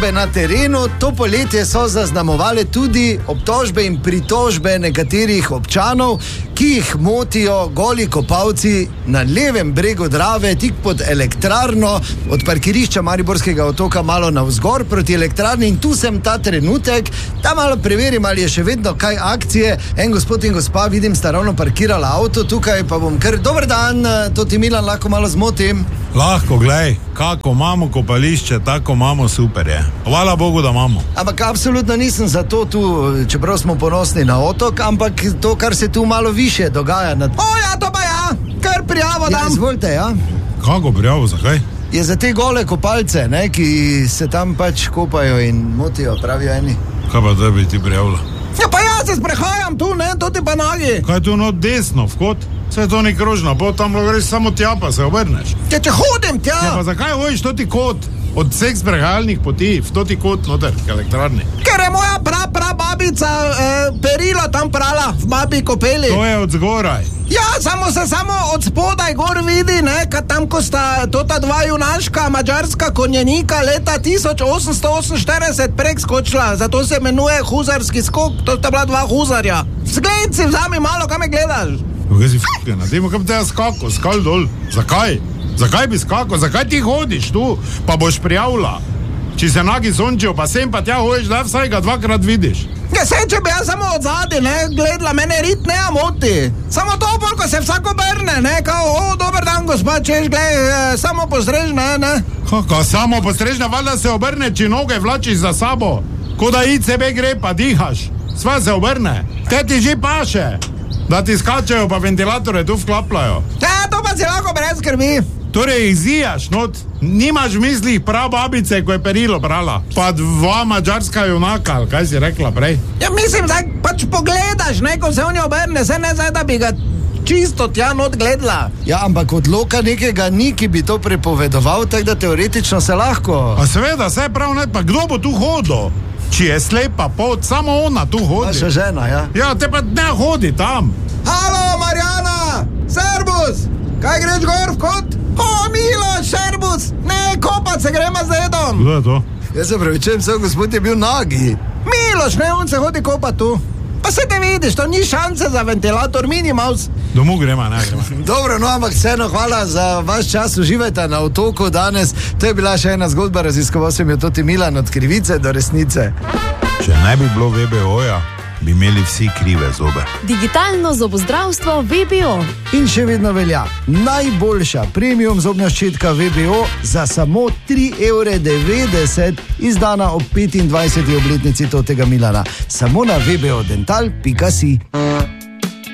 službe na terenu. To poletje so zaznamovali tudi obtožbe in pritožbe nekaterih občanov, ki jih motijo goli kopalci na levem bregu Drave, tik pod elektrarno, od parkirišča Mariborskega otoka malo navzgor proti elektrarni, in tu sem ta trenutek, da malo preverim, ali je še vedno kaj akcije. En gospod in gospa, vidim, sta ravno parkirala avto tukaj, pa bom kar, dober dan, to ti Milan, lahko malo zmotim? Lahko, glej, kako imamo kopališče, tako imamo, super je. Hvala Bogu, da imamo. Ampak absolutno nisem za to tu, čeprav smo ponosni na otok, ampak to, kar se tu malo više dogaja. Ja, to pa ja, kar prijavo dam. Ja, izvolite, ja. Kako prijavo, zakaj? Je za te gole kopalce, ne, ki se tam pač kopajo in motijo, pravijo eni. Kaj pa da bi ti prijavila? Ja, pa ja se sprehajam tu, ne, to ti pa nogi. Kaj tu not desno, vhod? Vse to ni krožno, bo tam greš samo tja, pa se obrneš. Ja, če hodim tja. Ja, pa zakaj hojiš to ti kot? Od vseh sprehajalnih poti, v to ti kot noter, k elektrarni. Ker je moja babica perilo tam prala, v babi kopeli. To je od zgoraj. Ja, samo od spodaj gor vidi, ne, kad tam, ko sta ta dva junaška mađarska konjenika leta 1848 prek skočila, zato se imenuje huzarski skok, to sta bila dva huzarja. Zgled si, vzami malo, kaj me gledaš? Kaj si f***ena, dajmo kam te skako, skal dol. Zakaj? Zakaj bi skako? Zakaj ti hodiš tu, pa boš prijavila? Či se nagi sončijo, pa sem pa tja hojiš, da vsaj ga dvakrat vidiš. Ja, če bi jaz samo odzadi, ne, gledala, mene rit ne moti. Samo to, ko se vsako obrne, ne, kao, dober dan, gospod, češ, gled, samo postrežna, ne. Kako, samo postrežna, valjda se obrne, če noge vlačiš za sabo. Ko da ICB gre, pa dihaš. Sva se obrne. Te ti že paše, da ti skačejo, pa ventilatore tu vklapljajo. Ja, to pa si lahko brez skrbi. Torej izzijaš, not, nimaš v mislih prav babice, ko je perilo brala, pa dva mađarska junaka, ali kaj si rekla prej? Ja, mislim, da pač pogledaš, ne, ko se on je obrne, se ne zdaj, da bi ga čisto tja not gledala. Ja, ampak odloka nekega ni, ki bi to prepovedoval, tako da teoretično se lahko. A seveda, saj prav ne, pa kdo bo tu hodil? Či je slepa pot, samo ona tu hodi. Vaša žena, ja. Ja, te pa ne hodi tam. Halo, Marjana, servus, kaj greš gor v kot? Miloš, servus, ne, kopat se gremo z dedom. Kdo je to? Jaz se pravičujem, sem gospod je bil nagi. Miloš, ne, on se hodi kopat tu. Pa se te vidiš, to ni šanse za ventilator Minimaus. Domov gremo, ne gremo. Dobro, no, ampak vseeno hvala za vaš čas, uživajte na otoku danes. To je bila še ena zgodba, raziskoval sem jo Toti Milan, od krivice do resnice. Če ne bi bilo VBO-ja, bi imeli vsi krive zobe. Digitalno zobozdravstvo VBO. In še vedno velja najboljša premium zobna ščetka VBO za samo 3,90 €, izdana ob 25. obletnici Totega Milana. Samo na vbodental.si.